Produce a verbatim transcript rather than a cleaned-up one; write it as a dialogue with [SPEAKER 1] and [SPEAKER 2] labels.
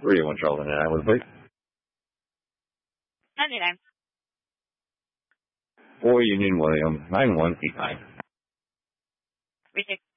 [SPEAKER 1] three oh one Charlotte and Island, please.
[SPEAKER 2] ninety-nine.
[SPEAKER 1] four Union William, nine one eight nine.
[SPEAKER 2] Retake.